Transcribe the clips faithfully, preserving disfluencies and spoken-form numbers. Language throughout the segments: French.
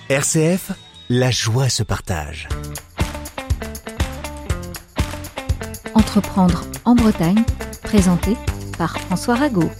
R C F, la joie se partage. Entreprendre en Bretagne, présenté par François Rago.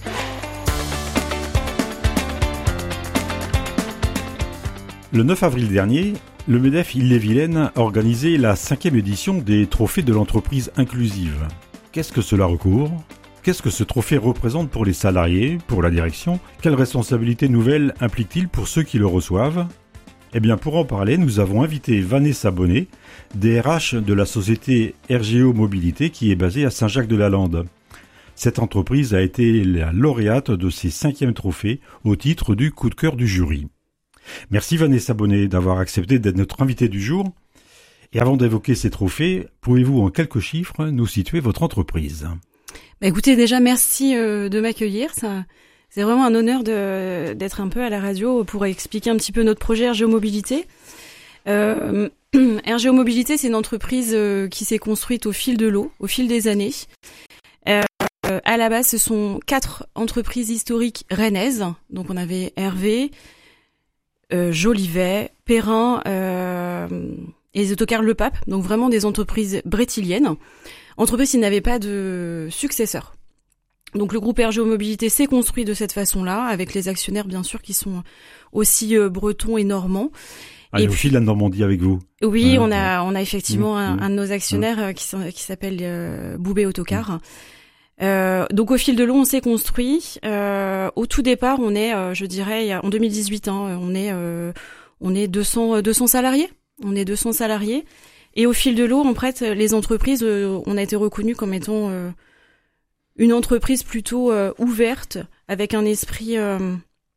Le neuf avril dernier, le MEDEF Ille-et-Vilaine a organisé la cinquième édition des Trophées de l'entreprise inclusive. Qu'est-ce que cela recouvre ? Qu'est-ce que ce trophée représente pour les salariés, pour la direction ? Quelles responsabilités nouvelles implique-t-il pour ceux qui le reçoivent ? Eh bien, pour en parler, nous avons invité Vanessa Bonnet, D R H de la société R G O Mobilité qui est basée à Saint-Jacques-de-la-Lande. Cette entreprise a été la lauréate de ces cinquièmes trophées au titre du coup de cœur du jury. Merci Vanessa Bonnet d'avoir accepté d'être notre invitée du jour. Et avant d'évoquer ces trophées, pouvez-vous en quelques chiffres nous situer votre entreprise ? Bah écoutez, déjà merci euh, de m'accueillir. Ça, c'est vraiment un honneur de, d'être un peu à la radio pour expliquer un petit peu notre projet R G O Mobilité. Euh, R G O Mobilité, c'est une entreprise euh, qui s'est construite au fil de l'eau, au fil des années. Euh, à la base, ce sont quatre entreprises historiques rennaises. Donc on avait Hervé, Euh, Jolivet, Perrin euh, et les autocars Le Pape, donc vraiment des entreprises brétiliennes, entreprises qui n'avaient pas de successeurs. Donc le groupe R G O Mobilité s'est construit de cette façon-là, avec les actionnaires bien sûr qui sont aussi euh, bretons et normands. Ah, il y a aussi de la Normandie avec vous. Oui, ouais, on ouais. a on a effectivement mmh, un, mmh. un de nos actionnaires mmh. qui, qui s'appelle euh, Boubé Autocar. Mmh. Euh, donc au fil de l'eau, on s'est construit. Euh, au tout départ, on est, euh, je dirais, en deux mille dix-huit, hein, on est, euh, on est deux cents, deux cents salariés. On est deux cents salariés. Et au fil de l'eau, en fait, les entreprises, euh, on a été reconnus comme étant euh, une entreprise plutôt euh, ouverte, avec un esprit, euh,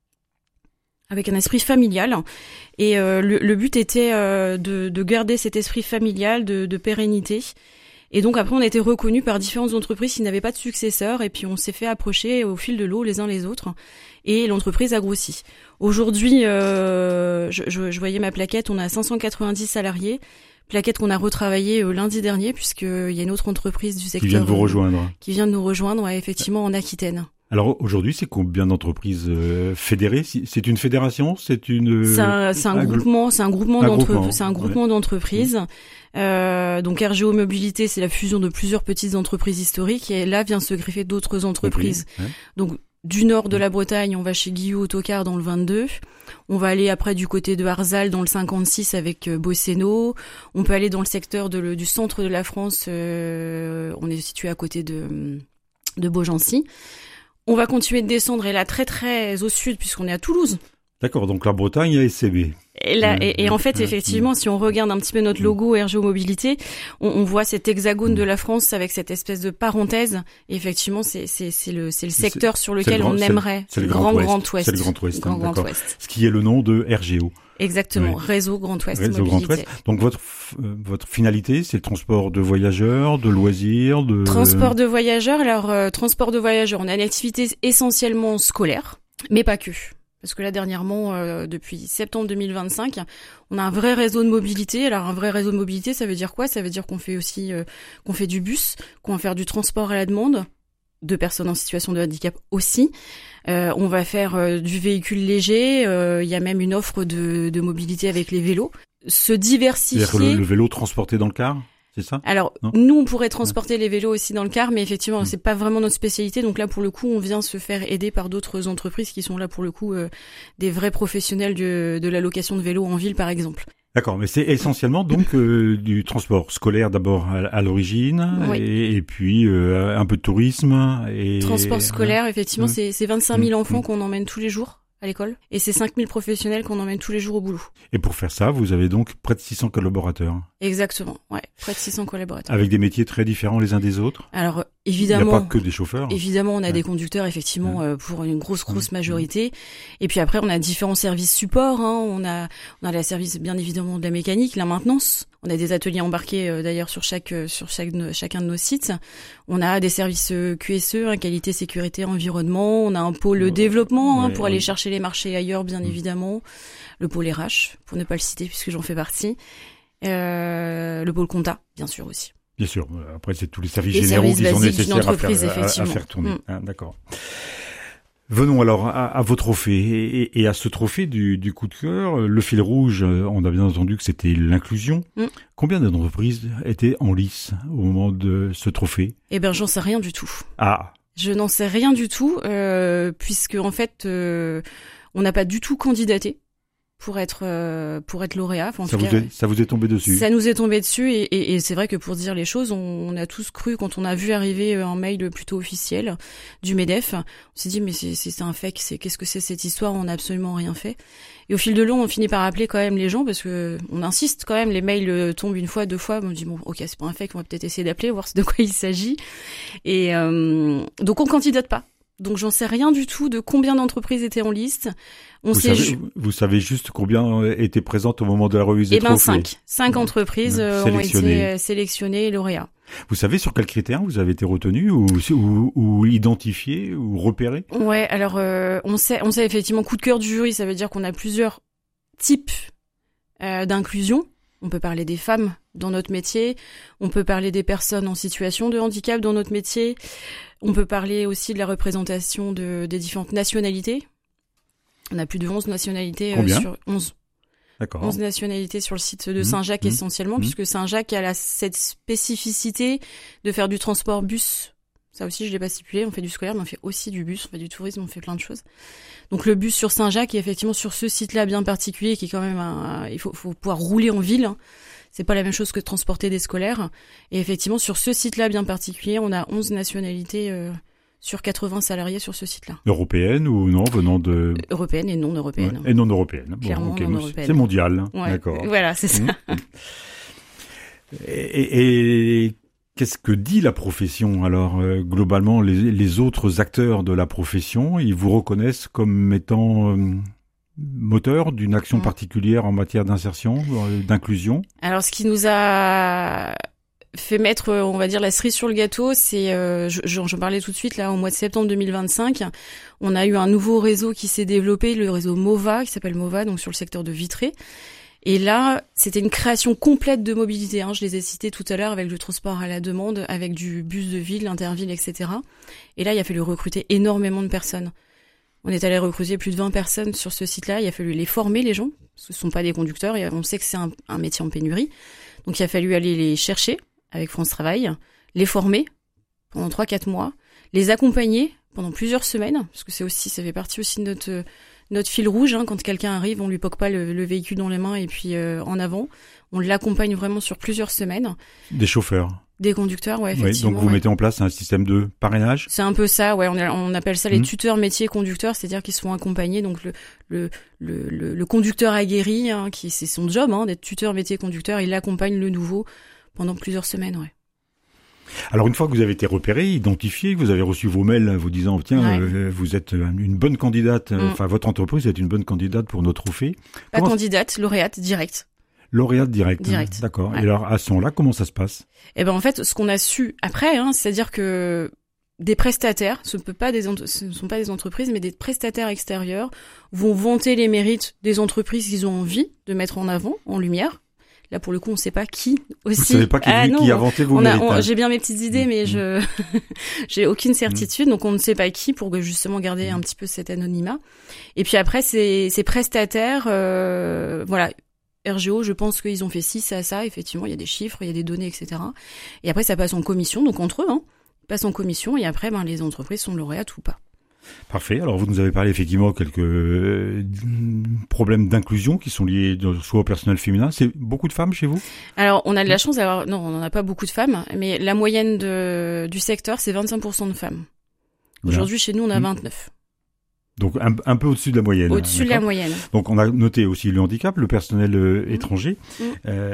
avec un esprit familial. Et euh, le, le but était euh, de, de garder cet esprit familial, de, de pérennité. Et donc après, on a été reconnus par différentes entreprises qui n'avaient pas de successeurs, et puis on s'est fait approcher au fil de l'eau les uns les autres, et l'entreprise a grossi. Aujourd'hui, euh, je, je, je voyais ma plaquette, on a cinq cent quatre-vingt-dix salariés, plaquette qu'on a retravaillée euh, lundi dernier, puisqu'il y a une autre entreprise du secteur qui vient de vous rejoindre, euh, qui vient de nous rejoindre, ouais, effectivement en Aquitaine. Alors aujourd'hui, c'est combien d'entreprises euh, fédérées ? C'est une fédération ? C'est une C'est un, c'est un, un groupement, c'est un groupement un d'entreprises. groupement, c'est un groupement ouais. d'entreprises. Euh, donc R G O Mobilité, c'est la fusion de plusieurs petites entreprises historiques, et là vient se greffer d'autres entreprises. Ouais. Donc du nord de la Bretagne, on va chez Guillou Autocar dans le vingt-deux. On va aller après du côté de Harzal dans le cinquante-six avec euh, Bosséno. On peut aller dans le secteur de le, du centre de la France. Euh, on est situé à côté de de Beaugency. On va continuer de descendre, et là très très au sud, puisqu'on est à Toulouse. D'accord, donc la Bretagne, il y a S C B. Et, là, mmh, et, et en fait, mmh, effectivement, mmh. si on regarde un petit peu notre logo R G O Mobilité, on, on voit cet hexagone mmh. de la France avec cette espèce de parenthèse. Et effectivement, c'est, c'est, c'est, le, c'est le secteur c'est, sur lequel grand, on aimerait. C'est le, le Grand, Grand, Grand Ouest. C'est le Grand Ouest. Grand, hein, Grand Ouest. Ce qui est le nom de R G O. Exactement, oui. Réseau Grand Ouest Réseau Mobilité. Grand Ouest. Donc votre euh, votre finalité, c'est le transport de voyageurs, de loisirs, de transport de voyageurs. Alors euh, transport de voyageurs, on a une activité essentiellement scolaire, mais pas que. Parce que là, dernièrement, euh, depuis septembre deux mille vingt-cinq, on a un vrai réseau de mobilité. Alors, un vrai réseau de mobilité, ça veut dire quoi ? Ça veut dire qu'on fait aussi, euh, qu'on fait du bus, qu'on va faire du transport à la demande, de personnes en situation de handicap aussi. Euh, on va faire euh, du véhicule léger. Il euh, y a même une offre de, de mobilité avec les vélos. Se diversifier. C'est-à-dire que le, le vélo transporté dans le car ? C'est ça ? Alors, non nous, on pourrait transporter ouais. les vélos aussi dans le car, mais effectivement, mmh. c'est pas vraiment notre spécialité. Donc là, pour le coup, on vient se faire aider par d'autres entreprises qui sont là, pour le coup, euh, des vrais professionnels de, de la location de vélos en ville, par exemple. D'accord, mais c'est essentiellement donc euh, du transport scolaire d'abord à, à l'origine, oui. et, et puis euh, un peu de tourisme. Et transport scolaire, effectivement, mmh. c'est, c'est vingt-cinq mille mmh. enfants qu'on emmène tous les jours à l'école, et c'est cinq mille professionnels qu'on emmène tous les jours au boulot. Et pour faire ça, vous avez donc près de six cents collaborateurs. Exactement, ouais, près de six cents collaborateurs. Avec des métiers très différents les uns des autres. Alors évidemment, il n'y a pas que des chauffeurs. Évidemment, on a ouais. des conducteurs, effectivement, ouais. euh, pour une grosse grosse majorité. Et puis après, on a différents services supports. Hein. On a on a les services bien évidemment de la mécanique, la maintenance. On a des ateliers embarqués euh, d'ailleurs sur chaque euh, sur chaque chacun de nos sites. On a des services euh, Q S E, hein, qualité, sécurité, environnement. On a un pôle ouais. développement hein, ouais, pour ouais. aller chercher les marchés ailleurs, bien mmh. évidemment. Le pôle R H, pour ne pas le citer puisque j'en fais partie. Euh, le pôle compta, bien sûr aussi. Bien sûr. Après, c'est tous les services les généraux services qui sont nécessaires à faire, effectivement. à, à faire tourner. Mmh. Hein, d'accord. Venons alors à, à vos trophées et, et à ce trophée du, du coup de cœur. Le fil rouge, on a bien entendu que c'était l'inclusion. Mm. Combien d'entreprises étaient en lice au moment de ce trophée ? Eh ben, j'en sais rien du tout. Ah. Je n'en sais rien du tout, euh, puisque en fait, euh, on n'a pas du tout candidaté pour être euh, pour être lauréat. Enfin, en ça, tout vous cas, est, ça vous est tombé dessus. Ça nous est tombé dessus et, et, et c'est vrai que pour dire les choses, on, on a tous cru quand on a vu arriver un mail plutôt officiel du MEDEF, on s'est dit mais c'est, c'est, c'est un fake, c'est qu'est-ce que c'est cette histoire, on n'a absolument rien fait. Et au fil de l'eau, on finit par appeler quand même les gens parce que on insiste quand même, les mails tombent une fois, deux fois, on dit bon ok c'est pas un fake, on va peut-être essayer d'appeler, voir de quoi il s'agit. Et euh, donc on candidate pas. Donc j'en sais rien du tout de combien d'entreprises étaient en liste. On vous, sait savez, ju- vous savez juste combien étaient présentes au moment de la remise des eh ben, trophées. cinq. Cinq entreprises euh, ont été sélectionnées et lauréats. Vous savez sur quels critères vous avez été retenu ou, ou, ou identifié ou repéré ? Ouais, alors euh, on sait, on sait effectivement coup de cœur du jury, ça veut dire qu'on a plusieurs types euh, d'inclusion. On peut parler des femmes dans notre métier, on peut parler des personnes en situation de handicap dans notre métier, on peut parler aussi de la représentation de, des différentes nationalités. On a plus de onze nationalités Combien ? euh, sur onze. D'accord. onze nationalités sur le site de mmh, Saint-Jacques mmh, essentiellement, mmh. puisque Saint-Jacques a la, cette spécificité de faire du transport bus. Ça aussi, je l'ai pas stipulé. On fait du scolaire, mais on fait aussi du bus, on fait du tourisme, on fait plein de choses. Donc le bus sur Saint-Jacques est effectivement sur ce site-là bien particulier, qui est quand même un, il faut, faut pouvoir rouler en ville. C'est pas la même chose que de transporter des scolaires. Et effectivement, sur ce site-là bien particulier, on a onze nationalités euh, sur quatre-vingts salariés sur ce site-là. Européenne ou non, venant de... Européenne et non européenne. Ouais, et non européenne. Clairement bon, okay, non européenne. C'est mondial, ouais, d'accord. Voilà, c'est ça. Mmh. Et, et, et qu'est-ce que dit la profession ? Alors, euh, globalement, les, les autres acteurs de la profession, ils vous reconnaissent comme étant... Euh, moteur d'une action mmh. particulière en matière d'insertion, d'inclusion ? Alors, ce qui nous a fait mettre, on va dire, la cerise sur le gâteau, c'est, euh, j'en, j'en parlais tout de suite, là, au mois de septembre deux mille vingt-cinq, on a eu un nouveau réseau qui s'est développé, le réseau MOVA, qui s'appelle MOVA, donc sur le secteur de Vitré. Et là, c'était une création complète de mobilité, hein. Je les ai cités tout à l'heure avec du transport à la demande, avec du bus de ville, interville, et cetera. Et là, il a fallu recruter énormément de personnes. On est allé recruter plus de vingt personnes sur ce site-là. Il a fallu les former, les gens. Ce ne sont pas des conducteurs. Et on sait que c'est un, un métier en pénurie. Donc, il a fallu aller les chercher avec France Travail, les former pendant trois quatre mois, les accompagner pendant plusieurs semaines, parce que c'est aussi, ça fait partie aussi de notre, notre fil rouge. Hein. Quand quelqu'un arrive, on lui poque pas le, le véhicule dans les mains et puis euh, en avant. On l'accompagne vraiment sur plusieurs semaines. Des chauffeurs. Des conducteurs, ouais, effectivement. Oui, donc vous ouais. mettez en place un système de parrainage ? C'est un peu ça, ouais. On, a, on appelle ça les mmh. tuteurs métiers conducteurs, c'est-à-dire qu'ils sont accompagnés. Donc le le le le, le conducteur aguerri, hein, qui c'est son job, hein, d'être tuteur métier conducteur, il accompagne le nouveau pendant plusieurs semaines, ouais. Alors une fois que vous avez été repéré, identifié, que vous avez reçu vos mails vous disant tiens ouais. euh, vous êtes une bonne candidate, mmh. enfin votre entreprise est une bonne candidate pour nos trophées. Pas Comment... candidate, lauréate direct. Lauréate direct. Direct. Hein, d'accord. Ouais. Et alors, à ce moment-là, comment ça se passe ? Eh ben, en fait, ce qu'on a su après, hein, c'est-à-dire que des prestataires, ce ne peut pas des, ent- ce ne sont pas des entreprises, mais des prestataires extérieurs vont vanter les mérites des entreprises qu'ils ont envie de mettre en avant, en lumière. Là, pour le coup, on ne sait pas qui aussi. Vous ne savez pas qui, ah, qui a vanté vos on a, mérites. On, hein. J'ai bien mes petites idées, mais mmh. je j'ai aucune certitude, mmh. donc on ne sait pas qui pour justement garder mmh. un petit peu cet anonymat. Et puis après, ces, ces prestataires, euh, voilà. R G O, je pense qu'ils ont fait ci, ça, ça. Effectivement, il y a des chiffres, il y a des données, et cetera. Et après, ça passe en commission, donc entre eux, hein, passe en commission. Et après, ben, les entreprises sont lauréates ou pas. Parfait. Alors, vous nous avez parlé effectivement quelques euh, problèmes d'inclusion qui sont liés soit au personnel féminin. C'est beaucoup de femmes chez vous ? Alors, on a de la chance d'avoir... Non, on n'en a pas beaucoup de femmes, mais la moyenne de, du secteur, c'est vingt-cinq pour cent de femmes. Aujourd'hui, Bien. Chez nous, on a vingt-neuf. Donc un, un peu au-dessus de la moyenne. Au-dessus hein, de la moyenne. Donc on a noté aussi le handicap, le personnel euh, mmh. étranger. Mmh.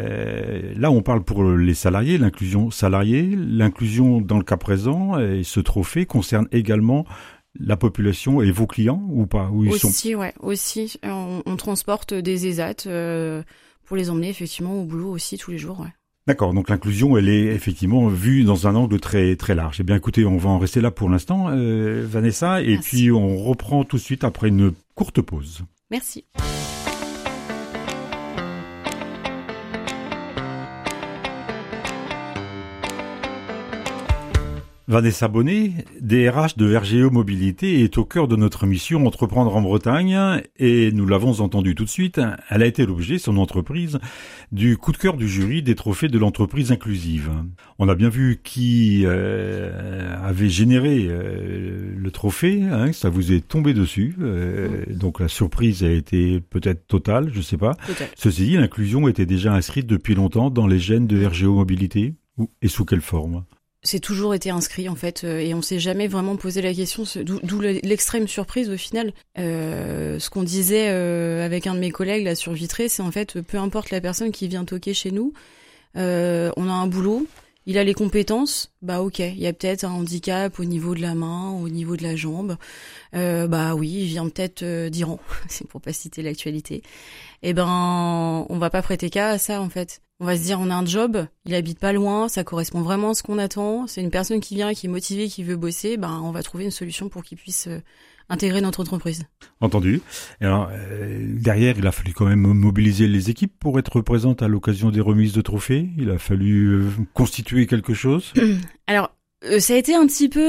Euh, là on parle pour les salariés, l'inclusion salariée. L'inclusion dans le cas présent, et ce trophée concerne également la population et vos clients ou pas où ils Aussi, sont... ouais, aussi. On, on transporte des E S A T euh, pour les emmener effectivement au boulot aussi tous les jours, ouais. D'accord, donc l'inclusion, elle est effectivement vue dans un angle très très large. Eh bien, écoutez, on va en rester là pour l'instant, euh, Vanessa, et Merci. Puis on reprend tout de suite après une courte pause. Merci. Vanessa Bonnet, D R H de R G O Mobilité, est au cœur de notre mission Entreprendre en Bretagne et nous l'avons entendu tout de suite, elle a été l'objet, son entreprise, du coup de cœur du jury des trophées de l'entreprise inclusive. On a bien vu qui euh, avait généré euh, le trophée, hein, ça vous est tombé dessus, euh, mmh. donc la surprise a été peut-être totale, je sais pas. Peut-être. Ceci dit, l'inclusion était déjà inscrite depuis longtemps dans les gènes de R G O Mobilité, et sous quelle forme ? C'est toujours été inscrit en fait, euh, et on s'est jamais vraiment posé la question, d'où, d'où l'extrême surprise au final. Euh, ce qu'on disait euh, avec un de mes collègues là sur Vitré, c'est en fait peu importe la personne qui vient toquer chez nous, euh, on a un boulot, il a les compétences, bah ok, il y a peut-être un handicap au niveau de la main, au niveau de la jambe, euh, bah oui, il vient peut-être euh, d'Iran, c'est pour pas citer l'actualité. Eh ben, on va pas prêter cas à ça en fait. On va se dire, on a un job, il habite pas loin, ça correspond vraiment à ce qu'on attend. C'est une personne qui vient, qui est motivée, qui veut bosser. Ben, on va trouver une solution pour qu'il puisse euh, intégrer notre entreprise. Entendu. Et alors, euh, derrière, il a fallu quand même mobiliser les équipes pour être présentes à l'occasion des remises de trophées. Il a fallu euh, constituer quelque chose. Alors, euh, ça a été un petit peu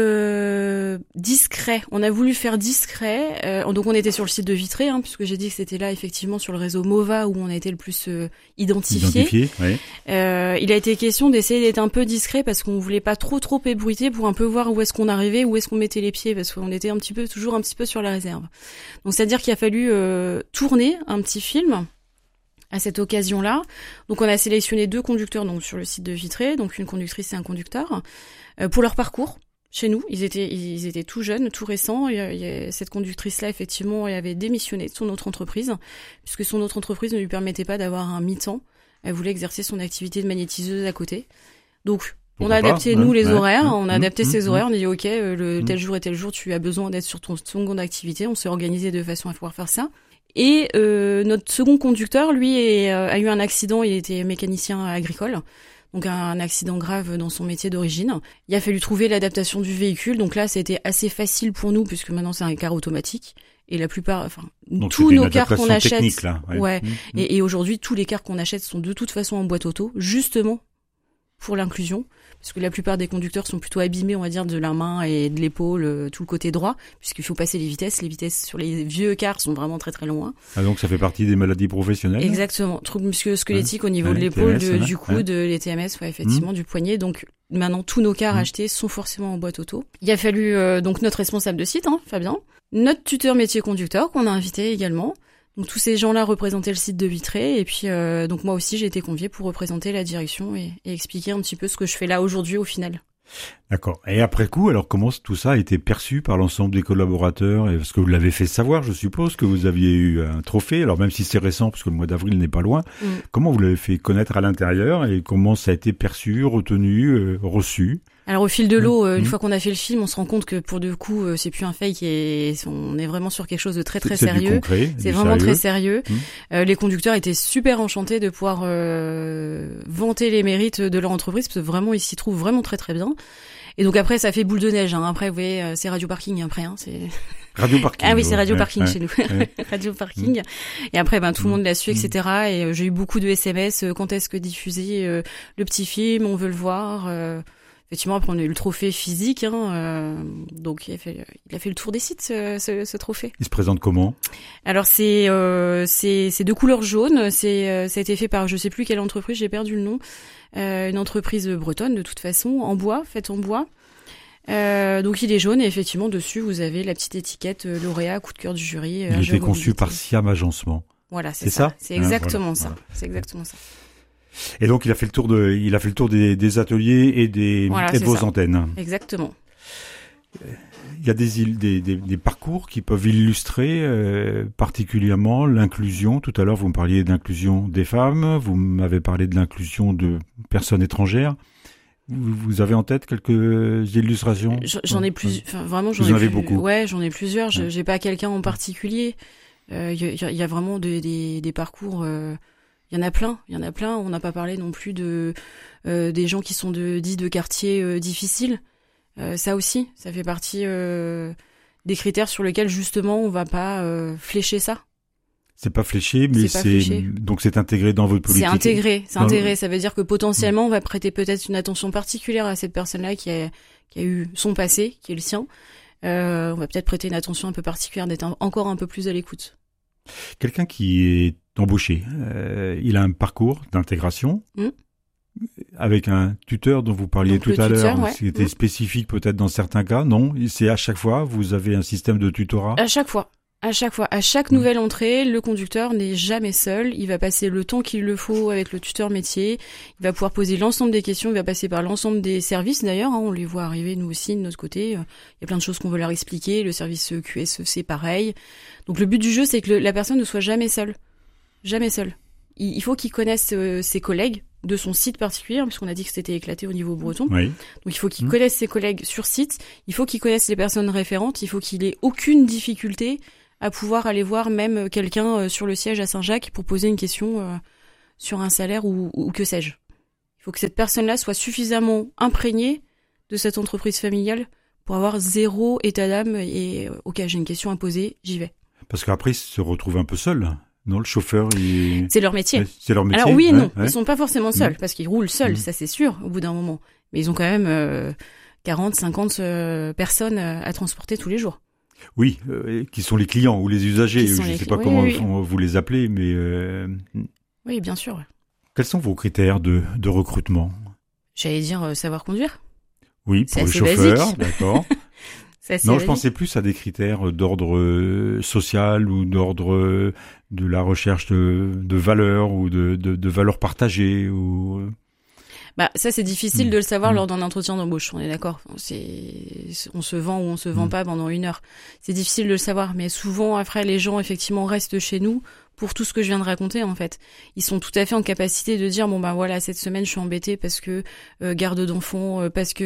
euh, discret. On a voulu faire discret. Euh, donc, on était sur le site de Vitré, hein, puisque j'ai dit que c'était là, effectivement, sur le réseau Mova, où on a été le plus euh, identifié. Identifié, oui. Euh, il a été question d'essayer d'être un peu discret, parce qu'on voulait pas trop, trop ébruiter pour un peu voir où est-ce qu'on arrivait, où est-ce qu'on mettait les pieds, parce qu'on était un petit peu, toujours un petit peu sur la réserve. Donc, c'est-à-dire qu'il a fallu euh, tourner un petit film à cette occasion-là. Donc, on a sélectionné deux conducteurs donc sur le site de Vitré, donc une conductrice et un conducteur, euh, pour leur parcours. Chez nous, ils étaient, ils étaient tout jeunes, tout récents. Il y a, il y a, cette conductrice-là, effectivement, elle avait démissionné de son autre entreprise, puisque son autre entreprise ne lui permettait pas d'avoir un mi-temps. Elle voulait exercer son activité de magnétiseuse à côté. Donc, Pourquoi on a adapté, pas, nous, hein, les ouais, horaires. Ouais, on a adapté mmh, ses mmh, horaires. On a dit, OK, le, tel jour et tel jour, tu as besoin d'être sur ton seconde activité. On s'est organisé de façon à pouvoir faire ça. Et euh, notre second conducteur, lui, est, euh, a eu un accident. Il était mécanicien agricole. Donc un accident grave dans son métier d'origine. Il a fallu trouver l'adaptation du véhicule. Donc là, c'était assez facile pour nous, puisque maintenant, c'est un car automatique. Et la plupart, enfin, donc tous nos cars qu'on achète, technique, là. Ouais. ouais mmh, et, mmh. et aujourd'hui, tous les cars qu'on achète sont de toute façon en boîte auto, justement pour l'inclusion, parce que la plupart des conducteurs sont plutôt abîmés, on va dire, de la main et de l'épaule, tout le côté droit, puisqu'il faut passer les vitesses. Les vitesses sur les vieux cars sont vraiment très très loin. Ah, donc ça fait partie des maladies professionnelles. Exactement, troubles musculo-squelettiques ouais. au niveau ouais, de l'épaule, de, du coude, ouais. les T M S, ouais, effectivement, mmh. du poignet. Donc maintenant, tous nos cars mmh. achetés sont forcément en boîte auto. Il a fallu euh, donc notre responsable de site, hein, Fabien, notre tuteur métier conducteur qu'on a invité également. Donc tous ces gens-là représentaient le site de Vitré et puis euh, donc moi aussi j'ai été conviée pour représenter la direction et, et expliquer un petit peu ce que je fais là aujourd'hui au final. D'accord. Et après coup, alors comment tout ça a été perçu par l'ensemble des collaborateurs? Parce que vous l'avez fait savoir, je suppose, que vous aviez eu un trophée. Alors même si c'est récent, parce que le mois d'avril n'est pas loin, mmh. comment vous l'avez fait connaître à l'intérieur et comment ça a été perçu, retenu, euh, reçu? Alors au fil de l'eau, mmh. une fois qu'on a fait le film, on se rend compte que pour du coup, c'est plus un fake et on est vraiment sur quelque chose de très très c'est, sérieux. C'est du concret, c'est du vraiment sérieux. très sérieux. Mmh. Euh, les conducteurs étaient super enchantés de pouvoir euh, vanter les mérites de leur entreprise, parce que vraiment ils s'y trouvent vraiment très très bien. Et donc après, ça fait boule de neige. Hein. Après, vous voyez, c'est Radio Parking après. Hein, c'est Radio Parking. Ah oui, c'est Radio ouais, Parking ouais, chez nous. Ouais. Radio Parking. Et après, ben tout le monde l'a su, et cetera. Mmh. Et euh, j'ai eu beaucoup de S M S. Euh, quand est-ce que diffuser euh, le petit film? On veut le voir. Euh, effectivement, après on a eu le trophée physique. Hein, euh, donc il a, fait, il a fait le tour des sites, ce, ce, ce trophée. Il se présente comment? Alors c'est euh, c'est c'est de couleur jaune. C'est euh, ça a été fait par je sais plus quelle entreprise. J'ai perdu le nom. Euh, une entreprise bretonne de toute façon, en bois, faite en bois. Euh, donc il est jaune et effectivement dessus vous avez la petite étiquette euh, lauréat, coup de cœur du jury. Euh, il était conçu par Siam Agencement. Voilà, c'est, c'est ça. ça. C'est exactement hein, voilà, ça. voilà. C'est exactement ça. Et donc il a fait le tour de, il a fait le tour des, des ateliers et des voilà, et de vos ça. antennes. Exactement. Il y a des, des, des, des parcours qui peuvent illustrer euh, particulièrement l'inclusion. Tout à l'heure, vous me parliez d'inclusion des femmes, vous m'avez parlé de l'inclusion de personnes étrangères. Vous avez en tête quelques illustrations? J'en ai plus, enfin vraiment j'en Vous ai en avez plus, beaucoup. Ouais, j'en ai plusieurs. Je, ouais. J'ai pas quelqu'un en particulier. Il euh, y, y, y a vraiment de, des, des parcours. Il euh, y en a plein. Il y en a plein. On n'a pas parlé non plus de euh, des gens qui sont de dits de quartiers euh, difficiles. Euh, ça aussi, ça fait partie euh, des critères sur lesquels justement on va pas euh, flécher ça. C'est pas fléché, mais c'est, c'est fléché. Donc c'est intégré dans votre politique. C'est intégré, c'est intégré. le... Ça veut dire que potentiellement on va prêter peut-être une attention particulière à cette personne-là qui a qui a eu son passé, qui est le sien, euh, on va peut-être prêter une attention un peu particulière, d'être un, encore un peu plus à l'écoute. Quelqu'un qui est embauché, euh, il a un parcours d'intégration mmh. avec un tuteur dont vous parliez Donc, tout à tuteur, l'heure, ouais. C'était mmh. spécifique peut-être dans certains cas, non? C'est à chaque fois, vous avez un système de tutorat? À chaque fois. À chaque fois, à chaque nouvelle entrée, le conducteur n'est jamais seul. Il va passer le temps qu'il le faut avec le tuteur métier. Il va pouvoir poser l'ensemble des questions. Il va passer par l'ensemble des services d'ailleurs. Hein, on les voit arriver nous aussi de notre côté. Il y a plein de choses qu'on veut leur expliquer. Le service Q S E, c'est pareil. Donc le but du jeu, c'est que le, la personne ne soit jamais seule. Jamais seule. Il, il faut qu'il connaisse euh, ses collègues de son site particulier, hein, puisqu'on a dit que c'était éclaté au niveau breton. Oui. Donc il faut qu'il mmh. connaisse ses collègues sur site. Il faut qu'il connaisse les personnes référentes. Il faut qu'il ait aucune difficulté à pouvoir aller voir même quelqu'un euh, sur le siège à Saint-Jacques pour poser une question euh, sur un salaire ou, ou que sais-je. Il faut que cette personne-là soit suffisamment imprégnée de cette entreprise familiale pour avoir zéro état d'âme et euh, ok, j'ai une question à poser, j'y vais. Parce qu'après, ils se retrouvent un peu seuls. Non, le chauffeur, il... C'est leur métier. Ouais, c'est leur métier. Alors oui et ouais, non, ouais. Ils sont pas forcément seuls, mmh. parce qu'ils roulent seuls, mmh. ça c'est sûr, au bout d'un moment. Mais ils ont quand même euh, quarante, cinquante euh, personnes à transporter tous les jours. Oui, euh, qui sont les clients ou les usagers, je ne sais pas oui, comment oui. vous les appelez, mais... Euh... Oui, bien sûr. Quels sont vos critères de, de recrutement? J'allais dire euh, savoir conduire. Oui, pour les chauffeurs, d'accord. Non, basique. Je pensais plus à des critères d'ordre social ou d'ordre de la recherche de, de valeurs ou de, de, de valeurs partagées ou... Bah ça c'est difficile mmh. de le savoir mmh. lors d'un entretien d'embauche, on est d'accord. C'est on se vend ou on se vend mmh. pas pendant une heure. C'est difficile de le savoir, mais souvent après les gens effectivement restent chez nous pour tout ce que je viens de raconter en fait. Ils sont tout à fait en capacité de dire bon bah voilà cette semaine je suis embêtée parce que euh, garde d'enfants, euh, parce que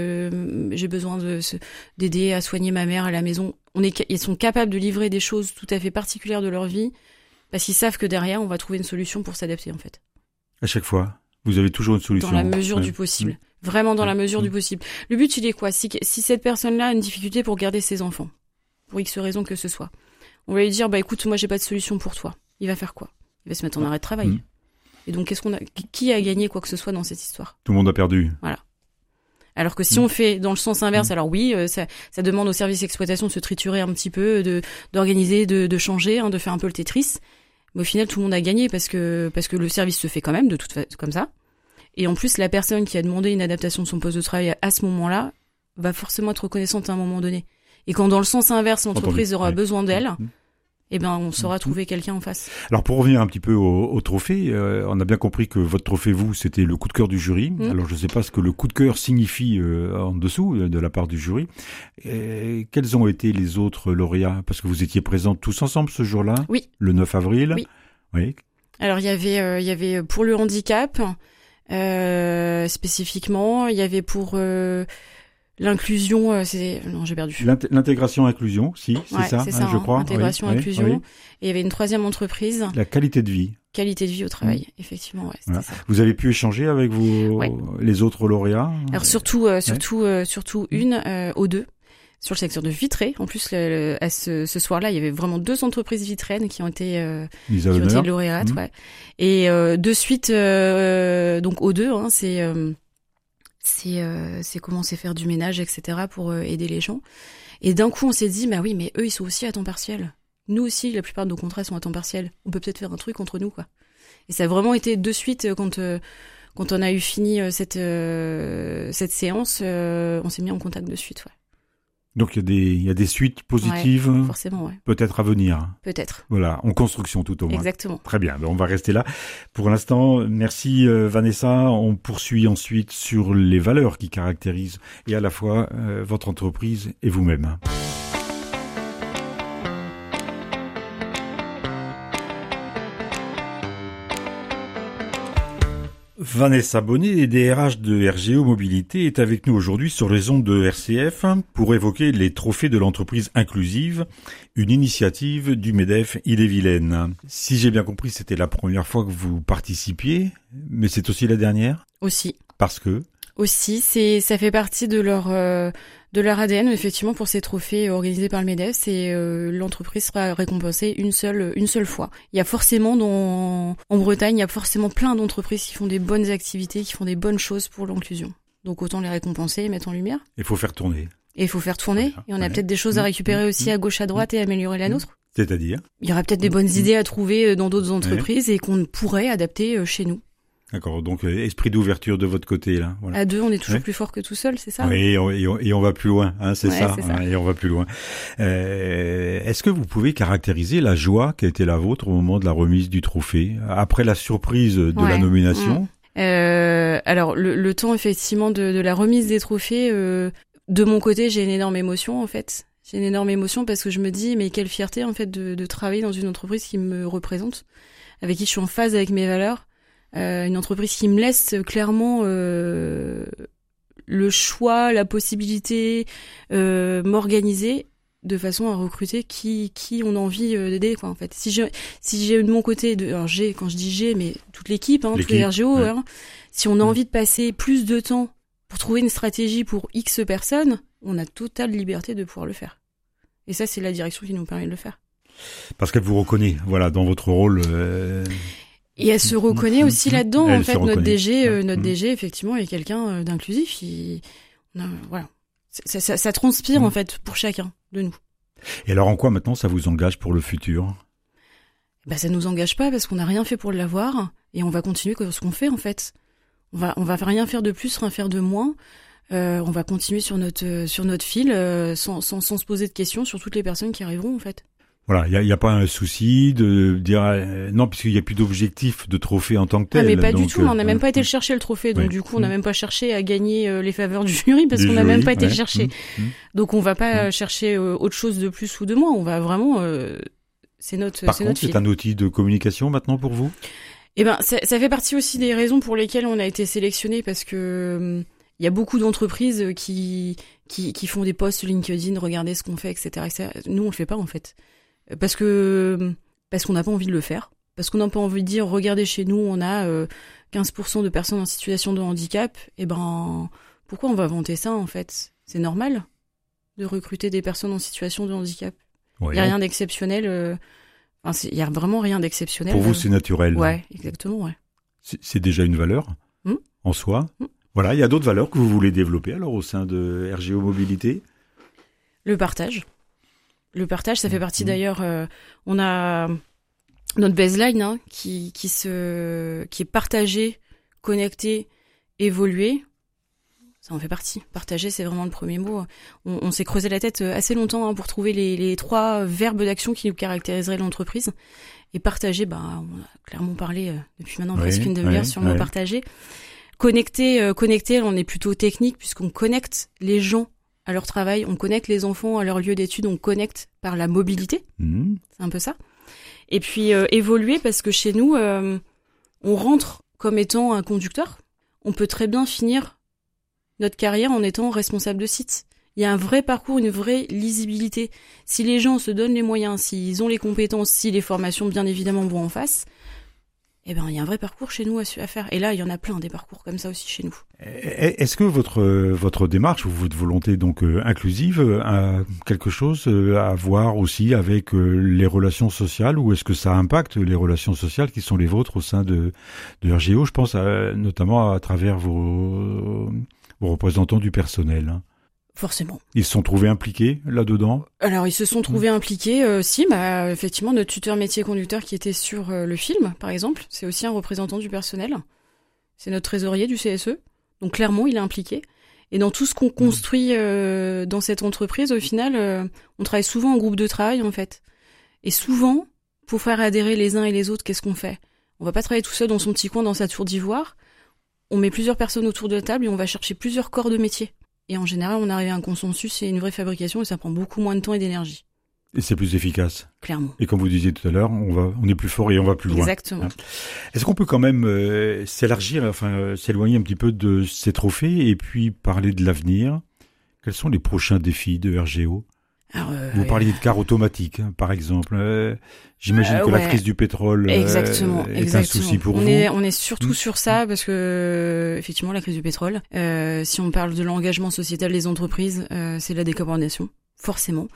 euh, j'ai besoin de d'aider à soigner ma mère à la maison. On est ils sont capables de livrer des choses tout à fait particulières de leur vie parce qu'ils savent que derrière on va trouver une solution pour s'adapter en fait. À chaque fois. Vous avez toujours une solution. Dans la mesure ouais. du possible. Mmh. Vraiment dans mmh. la mesure mmh. du possible. Le but, il est quoi? Si, si cette personne-là a une difficulté pour garder ses enfants, pour X raison que ce soit, on va lui dire, bah écoute, moi j'ai pas de solution pour toi. Il va faire quoi? Il va se mettre en arrêt de travail. Mmh. Et donc, qu'est-ce qu'on a, qui a gagné quoi que ce soit dans cette histoire? Tout le monde a perdu. Voilà. Alors que si mmh. on fait dans le sens inverse, mmh. alors oui, euh, ça, ça demande au service d'exploitation de se triturer un petit peu, de, d'organiser, de, de changer, hein, de faire un peu le Tetris. Mais au final, tout le monde a gagné parce que parce que le service se fait quand même de toute façon comme ça. Et en plus, la personne qui a demandé une adaptation de son poste de travail à ce moment-là va forcément être reconnaissante à un moment donné. Et quand dans le sens inverse, l'entreprise Entendu. aura ouais. besoin d'elle, mmh. eh ben on saura mmh. trouver quelqu'un en face. Alors pour revenir un petit peu au, au trophée, euh, on a bien compris que votre trophée, vous, c'était le coup de cœur du jury. Mmh. Alors je ne sais pas ce que le coup de cœur signifie euh, en dessous euh, de la part du jury. Et quels ont été les autres lauréats? Parce que vous étiez présents tous ensemble ce jour-là. Oui. Le neuf avril. Oui. Oui. Alors il y avait, euh, il y avait pour le handicap euh, spécifiquement, il y avait pour euh, l'inclusion, euh, c'est non j'ai perdu. L'int- l'intégration inclusion, si c'est ouais, ça, c'est ça hein, je hein, crois. Intégration oui, inclusion. Oui, oui. Et il y avait une troisième entreprise. La qualité de vie. Qualité de vie au travail, mmh. effectivement. Ouais, c'était voilà. ça. Vous avez pu échanger avec vos ouais. les autres lauréats? Alors surtout, euh, surtout, ouais. euh, surtout une euh, O deux. Sur le secteur de Vitré. En plus, le, le, à ce, ce soir-là, il y avait vraiment deux entreprises vitraines qui ont été, euh, qui ont été lauréates. Mmh. Ouais. Et euh, de suite, euh, donc O deux, hein, c'est, euh, c'est, euh, c'est commencer à faire du ménage, et cetera pour euh, aider les gens. Et d'un coup, on s'est dit, bah oui, mais eux, ils sont aussi à temps partiel. Nous aussi, la plupart de nos contrats sont à temps partiel. On peut peut-être faire un truc entre nous, quoi. Et ça a vraiment été de suite quand. Euh, quand on a eu fini euh, cette euh, cette séance, euh, on s'est mis en contact de suite, ouais. Donc il y a des il y a des suites positives, ouais, forcément, ouais. peut-être à venir. Peut-être. Voilà, en construction tout au moins. Exactement. Très bien, on va rester là. Pour l'instant, merci euh, Vanessa. On poursuit ensuite sur les valeurs qui caractérisent et à la fois euh, votre entreprise et vous-même. Vanessa Bonnet, D R H de R G O Mobilité, est avec nous aujourd'hui sur les ondes de R C F pour évoquer les trophées de l'entreprise inclusive, une initiative du MEDEF Ille-et-Vilaine. Si j'ai bien compris, c'était la première fois que vous participiez, mais c'est aussi la dernière ? Aussi. Parce que ? Aussi, c'est ça fait partie de leur euh, de leur A D N effectivement pour ces trophées organisés par le MEDEF. C'est euh, l'entreprise sera récompensée une seule une seule fois. Il y a forcément dans en Bretagne, il y a forcément plein d'entreprises qui font des bonnes activités, qui font des bonnes choses pour l'inclusion. donc autant les récompenser et mettre en lumière. Il faut faire tourner. Et il faut faire tourner, Voilà. et on a Ouais. peut-être des choses à récupérer Mmh. aussi à gauche, à droite, et améliorer la nôtre. C'est-à-dire? Il y aura peut-être des bonnes Mmh. idées à trouver dans d'autres entreprises et qu'on pourrait adapter chez nous. D'accord, donc euh, esprit d'ouverture de votre côté, là. Voilà. À deux, on est toujours Ouais. plus fort que tout seul, c'est ça? Oui, et on, et on- et on va plus loin, hein, c'est Ouais, ça, c'est ça. hein, et on va plus loin. Euh, est-ce que vous pouvez caractériser la joie qui a été la vôtre au moment de la remise du trophée, après la surprise de Ouais. la nomination? Mmh. Euh, alors, le, le temps, effectivement, de, de la remise des trophées, euh, de mon côté, j'ai une énorme émotion, en fait. J'ai une énorme émotion parce que je me dis, mais quelle fierté, en fait, de, de travailler dans une entreprise qui me représente, avec qui je suis en phase avec mes valeurs. Euh, une entreprise qui me laisse clairement euh, le choix, la possibilité, euh, m'organiser de façon à recruter qui qui on a envie euh, d'aider, quoi, en fait. Si j'ai si j'ai de mon côté, de, alors j'ai, quand je dis j'ai, mais toute l'équipe, hein, tous L'équipe, les R G O, ouais. hein, si on a Mm. envie de passer plus de temps pour trouver une stratégie pour X personnes, on a totale liberté de pouvoir le faire. Et ça, c'est la direction qui nous permet de le faire. Parce qu'elle vous reconnaît, voilà, dans votre rôle. Euh... Et elle se reconnaît aussi là-dedans. Elle En se fait, notre reconnaît. D G, euh, Ouais. notre Mm. D G, effectivement, est quelqu'un euh, d'inclusif. Il... on a- voilà. Ça, ça, ça transpire, Mm. en fait, pour chacun de nous. Et alors, en quoi maintenant ça vous engage pour le futur? Bah, ça nous engage pas parce qu'on n'a rien fait pour l'avoir et on va continuer comme ce qu'on fait, en fait. On va, on va rien faire de plus, rien faire de moins. Euh, on va continuer sur notre, euh, sur notre fil, euh, sans, sans, sans se poser de questions sur toutes les personnes qui arriveront, en fait. Voilà, il y a, y a pas un souci de dire euh, non, puisqu'il y a plus d'objectif de trophée en tant que tel. Ah, mais pas donc, du tout, on n'a euh, même pas été euh, le chercher le trophée, donc ouais. du coup on n'a Mm. même pas cherché à gagner euh, les faveurs du jury parce du qu'on n'a jury, même pas été ouais. le chercher. Mm. Mm. Donc on va pas Mm. euh, chercher euh, autre chose de plus ou de moins, on va vraiment euh, c'est notre Par c'est contre, notre c'est fil. un outil de communication maintenant pour vous? Eh ben ça, ça fait partie aussi des raisons pour lesquelles on a été sélectionné parce que il y a beaucoup d'entreprises qui qui qui font des posts LinkedIn, regardez ce qu'on fait, et cetera, et cetera. Nous on le fait pas en fait parce que parce qu'on n'a pas envie de le faire, parce qu'on n'a pas envie de dire regardez chez nous on a euh, quinze pour cent de personnes en situation de handicap. Eh ben pourquoi on va vanter ça en fait? C'est normal de recruter des personnes en situation de handicap. Il Ouais. y a rien d'exceptionnel. euh, Enfin, c'est- il y a vraiment rien d'exceptionnel. Pour vous, euh. c'est naturel. Ouais, exactement, ouais. C'est c'est déjà une valeur Mm. en soi. Mm. Voilà, il y a d'autres valeurs que vous voulez développer alors au sein de R G O Mobilité. Le partage. Le partage, ça fait Mmh. partie d'ailleurs. euh, on a notre baseline hein, qui qui se qui est partagé, connecté, évolué. Ça en fait partie. Partager, c'est vraiment le premier mot. On, on s'est creusé la tête assez longtemps hein, pour trouver les, les trois verbes d'action qui nous caractériseraient l'entreprise. Et partager, bah, on a clairement parlé euh, depuis maintenant Ouais, presque une demi-heure ouais, sur le mot ouais. partager. Connecter, euh, connecter, on est plutôt technique puisqu'on connecte les gens à leur travail, on connecte les enfants à leur lieu d'études, on connecte par la mobilité. Mm. C'est un peu ça. Et puis euh, évoluer parce que chez nous, euh, on rentre comme étant un conducteur. On peut très bien finir notre carrière en étant responsable de site. Il y a un vrai parcours, une vraie lisibilité. Si les gens se donnent les moyens, s'ils ont les compétences, si les formations bien évidemment vont en face, eh ben il y a un vrai parcours chez nous à, su- à faire. Et là, il y en a plein des parcours comme ça aussi chez nous. Est-ce que votre votre démarche ou votre volonté donc euh, inclusive euh, a quelque chose euh, à voir aussi avec euh, les relations sociales, ou est-ce que ça impacte les relations sociales qui sont les vôtres au sein de, de R G O? Je pense à, notamment à travers vos, vos représentants du personnel. Hein. Forcément. Ils se sont trouvés impliqués là-dedans? Alors, ils se sont trouvés impliqués, euh, si, bah, effectivement, notre tuteur métier conducteur qui était sur euh, le film, par exemple, c'est aussi un représentant du personnel. C'est notre trésorier du C S E. Donc, clairement, il est impliqué. Et dans tout ce qu'on construit euh, dans cette entreprise, au final, euh, on travaille souvent en groupe de travail, en fait. Et souvent, pour faire adhérer les uns et les autres, qu'est-ce qu'on fait? On va pas travailler tout seul dans son petit coin, dans sa tour d'ivoire. On met plusieurs personnes autour de la table et on va chercher plusieurs corps de métier. Et en général, on arrive à un consensus et une vraie fabrication et ça prend beaucoup moins de temps et d'énergie. Et c'est plus efficace. Clairement. Et comme vous disiez tout à l'heure, on va, on est plus fort et on va plus loin. Exactement. Est-ce qu'on peut quand même euh, s'élargir, enfin euh, s'éloigner un petit peu de ces trophées et puis parler de l'avenir? Quels sont les prochains défis de R G O? Alors, euh, Vous parliez de cars automatiques, hein, par exemple. Euh, J'imagine Euh, que ouais. la crise du pétrole euh, Exactement, est exactement. un souci pour on vous. Est, on est surtout Mm. sur ça parce que, effectivement, la crise du pétrole, euh, si on parle de l'engagement sociétal des entreprises, euh, c'est la décarbonation, forcément.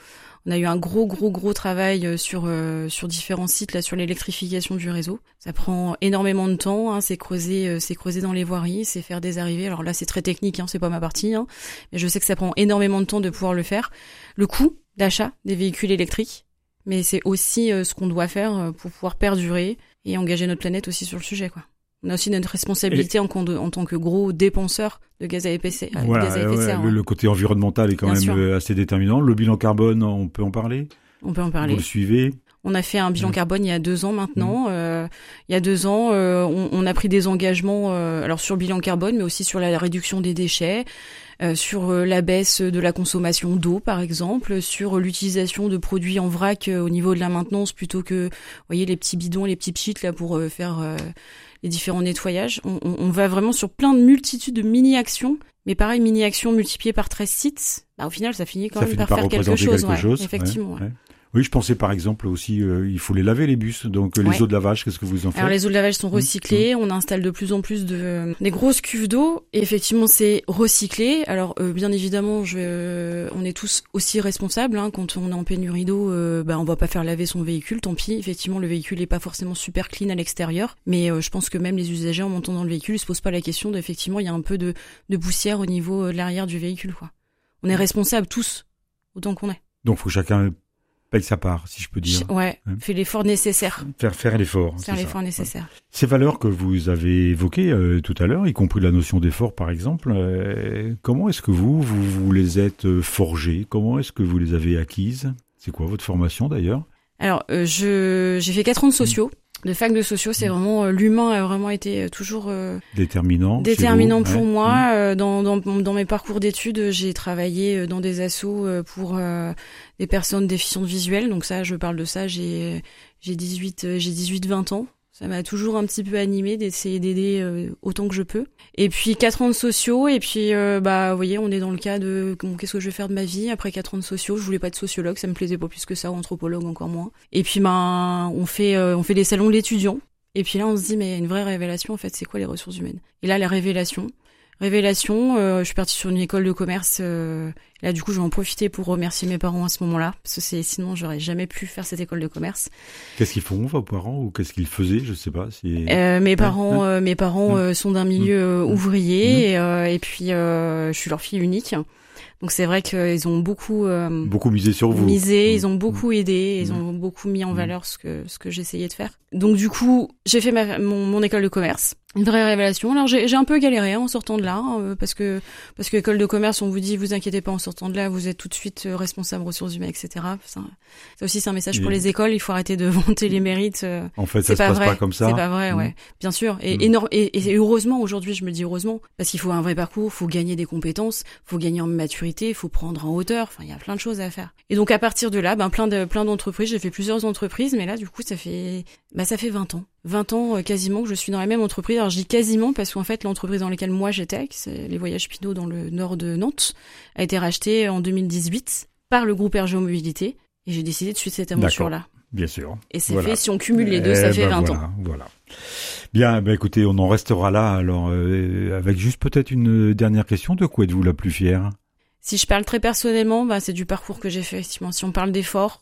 On a eu un gros, gros, gros travail sur euh, sur différents sites là sur l'électrification du réseau. Ça prend énormément de temps. Hein, c'est creuser, euh, c'est creuser dans les voiries, c'est faire des arrivées. Alors là, c'est très technique, hein, c'est pas ma partie, hein, mais je sais que ça prend énormément de temps de pouvoir le faire. Le coût d'achat des véhicules électriques, mais c'est aussi euh, ce qu'on doit faire pour pouvoir perdurer et engager notre planète aussi sur le sujet, quoi. On a aussi notre responsabilité et... en, en tant que gros dépenseur de gaz à effet de serre. Voilà, gaz à effet de serre ouais, hein. Le côté environnemental est quand Bien même sûr. assez déterminant. Le bilan carbone, on peut en parler ? On peut en parler. Vous le suivez ? On a fait un bilan mmh. carbone il y a deux ans maintenant. Mmh. Euh, il y a deux ans, euh, on, on a pris des engagements, euh, alors sur le bilan carbone, mais aussi sur la réduction des déchets, euh, sur euh, la baisse de la consommation d'eau, par exemple, sur l'utilisation de produits en vrac euh, au niveau de la maintenance, plutôt que, vous voyez, les petits bidons, les petits pchits là pour euh, faire euh, les différents nettoyages. On, on, on va vraiment sur plein de multitudes de mini-actions. Mais pareil, mini-actions multipliées par treize sites, bah, au final, ça finit quand ça même finit par, par faire quelque chose. Quelque ouais, chose effectivement. Ouais, ouais. Ouais. Oui, je pensais par exemple aussi, euh, il faut les laver les bus. Donc les ouais. eaux de lavage, qu'est-ce que vous en faites ? Alors les eaux de lavage sont recyclées. Mmh. On installe de plus en plus de euh, des grosses cuves d'eau. Et effectivement, c'est recyclé. Alors euh, bien évidemment, je, euh, on est tous aussi responsables. Hein, quand on est en pénurie d'eau, euh, bah on va pas faire laver son véhicule. Tant pis. Effectivement, le véhicule est pas forcément super clean à l'extérieur. Mais euh, je pense que même les usagers en montant dans le véhicule, ils se posent pas la question d'effectivement, il y a un peu de, de poussière au niveau de l'arrière du véhicule, quoi. On est responsables tous, autant qu'on est. Donc faut que chacun paye sa part, si je peux dire. Ouais, hein fait l'effort nécessaire. Faire, faire l'effort. Faire l'effort ça. nécessaire. Ces valeurs que vous avez évoquées euh, tout à l'heure, y compris la notion d'effort par exemple, euh, comment est-ce que vous, vous, vous les êtes forgées ? Comment est-ce que vous les avez acquises ? C'est quoi votre formation d'ailleurs ? Alors, euh, je j'ai fait quatre ans de sociaux. Mmh. De fac de sociaux, c'est vraiment euh, l'humain a vraiment été euh, toujours euh, déterminant. Déterminant pour ouais. moi. Mmh. Euh, dans, dans dans mes parcours d'études, j'ai travaillé dans des assos euh, pour euh, des personnes déficientes visuelles. Donc ça, je parle de ça. J'ai j'ai dix-huit j'ai dix-huit vingt ans. Ça m'a toujours un petit peu animée d'essayer d'aider euh, autant que je peux. Et puis quatre ans de sociaux, et puis euh, bah vous voyez, on est dans le cas de bon, qu'est-ce que je vais faire de ma vie après quatre ans de sociaux. Je voulais pas être sociologue, ça me plaisait pas plus que ça, ou anthropologue encore moins. Et puis ben on fait euh, on fait des salons de l'étudiant. Et puis là on se dit mais une vraie révélation en fait, c'est quoi les ressources humaines ? Et là la révélation, révélation, euh, je suis partie sur une école de commerce. Euh, là du coup je vais en profiter pour remercier mes parents à ce moment-là, parce que c'est sinon j'aurais jamais pu faire cette école de commerce. Qu'est-ce qu'ils font vos parents, ou qu'est-ce qu'ils faisaient, je sais pas. Si... Euh, mes parents, ouais. euh, mes parents euh, sont d'un milieu euh, ouvrier, mmh. et, euh, et puis euh, je suis leur fille unique. Donc c'est vrai qu'ils ont beaucoup euh, beaucoup misé sur vous. Misé, mmh. ils ont beaucoup aidé, ils mmh. ont beaucoup mis en valeur ce que ce que j'essayais de faire. Donc du coup, j'ai fait ma, mon, mon école de commerce. Une vraie révélation. Alors j'ai, j'ai un peu galéré hein, en sortant de là, hein, parce que parce que école de commerce, on vous dit vous inquiétez pas, en sortant de là, vous êtes tout de suite responsable ressources humaines, et cetera. Ça, ça aussi c'est un message et pour les écoles. Il faut arrêter de vanter les mérites. En fait, c'est ça pas se passe vrai. pas comme ça. C'est pas vrai, mmh. ouais, bien sûr. Et, mmh. énorme, et, et heureusement aujourd'hui, je me dis heureusement, parce qu'il faut un vrai parcours, faut gagner des compétences, faut gagner en maturité, faut prendre en hauteur. Enfin, il y a plein de choses à faire. Et donc à partir de là, ben plein de plein d'entreprises. J'ai fait plusieurs entreprises, mais là du coup ça fait bah ça fait vingt ans. vingt ans euh, quasiment que je suis dans la même entreprise. Alors je dis quasiment parce qu'en fait l'entreprise dans laquelle moi j'étais, c'est les Voyages Pinot dans le nord de Nantes, a été rachetée en deux mille dix-huit par le groupe R G O Mobilité, et j'ai décidé de suivre cette aventure-là. D'accord. Bien sûr. Et c'est voilà. fait, si on cumule les deux, eh ça fait ben vingt voilà, ans. Voilà. Bien, ben écoutez, on en restera là. Alors, euh, avec juste peut-être une dernière question, de quoi êtes-vous la plus fière ? Si je parle très personnellement, bah, c'est du parcours que j'ai fait, effectivement. Si on parle d'efforts,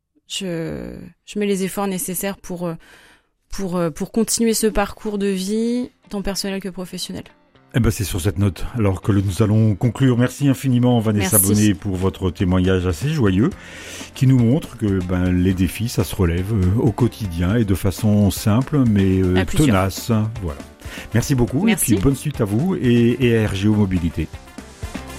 je, je mets les efforts nécessaires pour, pour, pour continuer ce parcours de vie, tant personnel que professionnel. Eh ben c'est sur cette note alors que nous allons conclure. Merci infiniment Vanessa Merci. Bonnet pour votre témoignage assez joyeux qui nous montre que ben, les défis ça se relève euh, au quotidien et de façon simple mais euh, tenace. Voilà. Merci beaucoup. Merci. Et puis bonne suite à vous et, et à R G O Mobilité.